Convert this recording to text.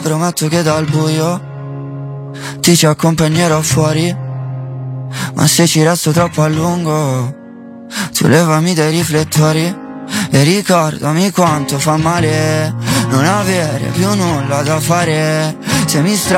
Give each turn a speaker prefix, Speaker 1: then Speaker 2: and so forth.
Speaker 1: prometto che dal buio ti ci accompagnerò fuori, ma se ci resto troppo a lungo tu levami dai riflettori e ricordami quanto fa male non avere più nulla da fare. Se mi